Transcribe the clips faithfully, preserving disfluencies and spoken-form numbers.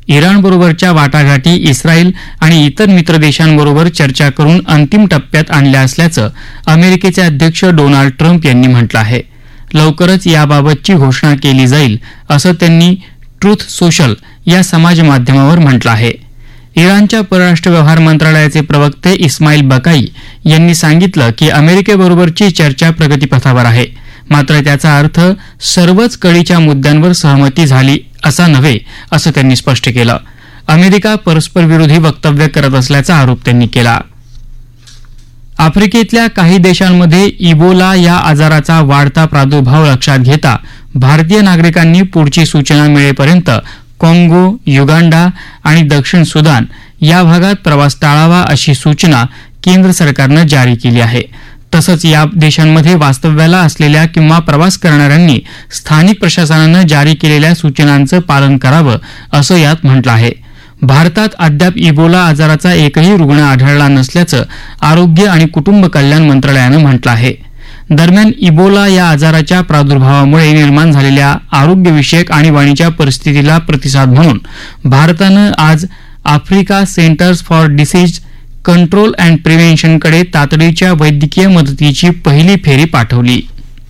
इराणबरोबरच्या वाटाघाटी इस्रायल आणि इतर मित्र देशांबरोबर चर्चा करून अंतिम टप्प्यात आणल्या असल्याचं अमेरिकेचे अध्यक्ष डोनाल्ड ट्रम्प यांनी म्हटलं आहे. लवकरच याबाबतची घोषणा केली जाईल असं त्यांनी ट्रुथ सोशल या समाज माध्यमावर म्हटलं आहे. इराणच्या परराष्ट्र व्यवहार मंत्रालयाचे प्रवक्ते इस्माईल बकाई यांनी सांगितलं की अमेरिकेबरोबरची चर्चा प्रगतीपथावर आहे, मात्र त्याचा अर्थ सर्वच कळीच्या मुद्द्यांवर सहमती झाली असा नव्हे असं त्यांनी स्पष्ट केलं. अमेरिका परस्पर विरोधी वक्तव्य करत असल्याचा आरोप त्यांनी केला. आफ्रिकेतल्या काही देशांमध्ये इबोला या आजाराचा वाढता प्रादुर्भाव लक्षात घेता भारतीय नागरिकांनी पुढची सूचना मिळेपर्यंत काँगो, युगांडा आणि दक्षिण सुदान या भागात प्रवास टाळावा अशी सूचना केंद्र सरकारनं जारी केली आहे. तसंच या देशांमध्ये वास्तव्याला असलेल्या किंवा प्रवास करणाऱ्यांनी स्थानिक प्रशासनानं जारी केलेल्या सूचनांचं पालन करावं असं यात म्हटलं आहे. भारतात अद्याप इबोला आजाराचा एकही रुग्ण आढळला नसल्याचं आरोग्य आणि कुटुंब कल्याण मंत्रालयानं म्हटलं आहे. दरम्यान इबोला या आजाराच्या प्रादुर्भावामुळे निर्माण झालेल्या आरोग्यविषयक आणीबाणीच्या परिस्थितीला प्रतिसाद म्हणून भारतानं आज Africa centres for disease control and प्रिव्हेन्शनकडे तातडीच्या वैद्यकीय मदतीची पहिली फेरी पाठवली.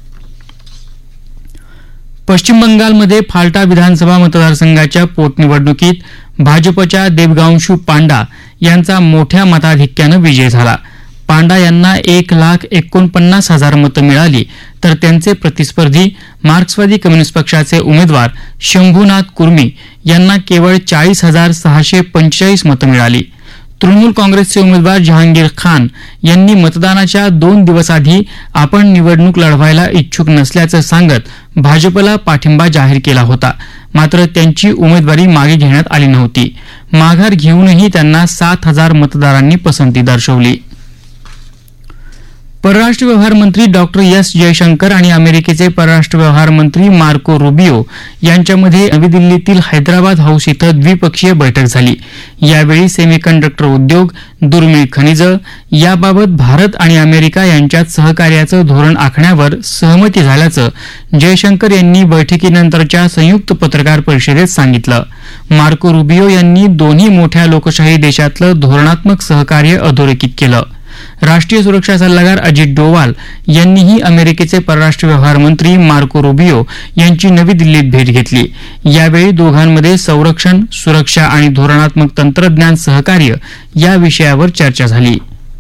पश्चिम बंगालमध्ये फाल्टा विधानसभा मतदारसंघाच्या पोटनिवडणुकीत भाजपच्या देबगांशू पांडा यांचा मोठ्या मताधिक्यानं विजय झाला. पांडा यांना एक लाख एकोणपन्नास हजार मतं मिळाली, तर त्यांचे प्रतिस्पर्धी मार्क्सवादी कम्युनिस्ट पक्षाचे उमेदवार शंभूनाथ कुर्मी यांना केवळ चाळीस हजार सहाशे पंचेचाळीस मतं मिळाली. तृणमूल काँग्रेसचे उमेदवार जहांगीर खान यांनी मतदानाच्या दोन दिवस आधी आपण निवडणूक लढवायला इच्छुक नसल्याचं सांगत भाजपला पाठिंबा जाहीर केला होता, मात्र त्यांची उमेदवारी मागे घेण्यात आली नव्हती. माघार घेऊनही त्यांना सात हजार मतदारांनी पसंती दर्शवली. परराष्ट्र व्यवहार मंत्री डॉक्टर एस जयशंकर आणि अमेरिकेचे परराष्ट्र व्यवहार मंत्री मार्को रुबियो यांच्यामध्ये नवी दिल्लीतील हैदराबाद हाऊस इथं द्विपक्षीय बैठक झाली. यावेळी सेमीकंडक्टर उद्योग, दुर्मिळ खनिजं याबाबत भारत आणि अमेरिका यांच्यात सहकार्याचं धोरण आखण्यावर सहमती झाल्याचं जयशंकर यांनी बैठकीनंतरच्या संयुक्त पत्रकार परिषदेत सांगितलं. मार्को रुबियो यांनी दोन्ही मोठ्या लोकशाही देशातलं धोरणात्मक सहकार्य अधोरेखित केलं. राष्ट्रीय सुरक्षा सल्लागार अजित डोवाल यांनीही अमेरिकेचे परराष्ट्र व्यवहार मंत्री मार्को रुबियो यांची नवी दिल्लीत भेट घेतली. यावेळी दोघांमध्ये संरक्षण, सुरक्षा आणि धोरणात्मक तंत्रज्ञान सहकार्य या विषयावर चर्चा झाली.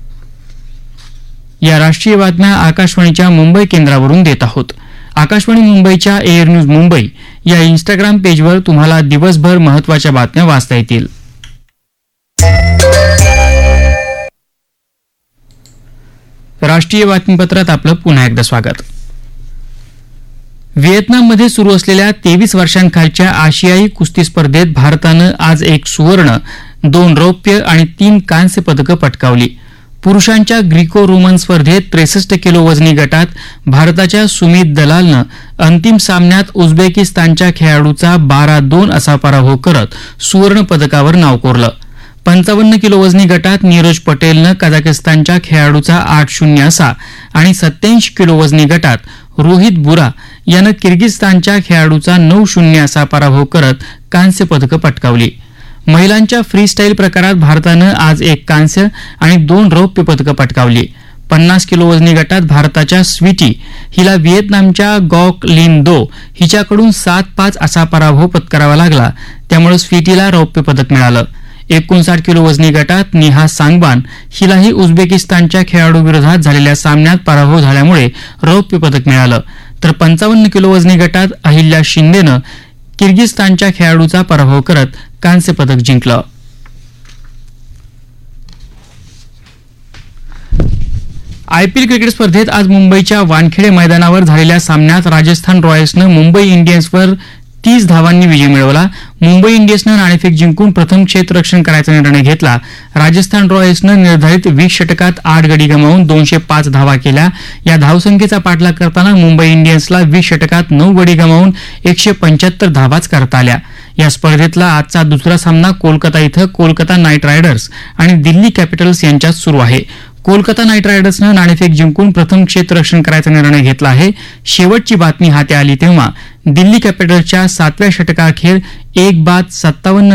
या राष्ट्रीय बातम्या आकाशवाणीच्या मुंबई केंद्रावरून देत आहोत. आकाशवाणी मुंबईच्या एअर न्यूज मुंबई या इंस्टाग्राम पेजवर तुम्हाला दिवसभर महत्त्वाच्या बातम्या वाचता येतील. राष्ट्रीय बातमीपत्रात आपलं पुन्हा एकदा स्वागत. व्हिएतनाममध्ये सुरू असलेल्या तेवीस वर्षांखालच्या आशियाई कुस्ती स्पर्धेत भारतानं आज एक सुवर्ण, दोन रौप्य आणि तीन कांस्य पदकं पटकावली. पुरुषांच्या ग्रीको रोमन स्पर्धेत त्रेसष्ट किलो वजनी गटात भारताच्या सुमित दलालनं अंतिम सामन्यात उझबेकिस्तानच्या खेळाडूचा बारा दोन असा पराभव करत सुवर्ण पदकावर नाव कोरलं. पंचावन्न किलो वजनी गटात नीरज पटेलनं कझाकिस्तानच्या खेळाडूचा आठ शून्य असा आणि सत्याऐंशी किलो वजनी गटात रोहित बुरा यानं किर्गिस्तानच्या खेळाडूचा नऊ शून्य असा पराभव करत कांस्य पदकं पटकावली. महिलांच्या फ्रीस्टाईल प्रकारात भारतानं आज एक कांस्य आणि दोन रौप्य पदकं पटकावली. पन्नास किलो वजनी गटात भारताच्या स्वीटी हिला व्हिएतनामच्या गॉक लिन दो हिच्याकडून सात पाच असा पराभव पत्करावा लागला, त्यामुळे स्वीटीला रौप्य पदक मिळालं. एकोणसाठ किलो वजनी गटात निहा सांगबान हिलाही उझबेकिस्तानच्या खेळाडूविरोधात झालेल्या सामन्यात पराभव झाल्यामुळे रौप्य पदक मिळालं. तर पंचावन्न किलो वजनी गटात अहिल्या शिंदेनं किर्गिस्तानच्या खेळाडूचा पराभव करत कांस्य पदक जिंकलं. आयपीएल क्रिकेट स्पर्धेत आज मुंबईच्या वानखेडे मैदानावर झालेल्या सामन्यात राजस्थान रॉयल्सनं मुंबई इंडियन्सवर तीस धावांनी विजय मिळवला. मुंबई इंडियन्सनं नाणेफेक जिंकून प्रथम क्षेत्ररक्षण करायचा निर्णय घेतला. राजस्थान रॉयल्सनं निर्धारित वीस षटकात आठ गडी गमावून दोनशे पाच धावा केल्या. या धावसंख्येचा पाठलाग करताना मुंबई इंडियन्सला वीस षटकात नऊ गडी गमावून एकशे पंच्याहत्तर धावाच करता आल्या. या स्पर्धेतला आजचा दुसरा सामना कोलकाता इथं कोलकाता नाईट रायडर्स आणि दिल्ली कॅपिटल्स यांच्यात सुरू आहे. कोलकाता नाईट रायडर्सनं नाणेफेक जिंकून प्रथम क्षेत्ररक्षण करायचा निर्णय घेतला आहे. शेवटची बातमी हाती आली तेव्हा दिल्ली कॅपिटल्सच्या सातव्या षटकाअखेर एक बाद सत्तावन्न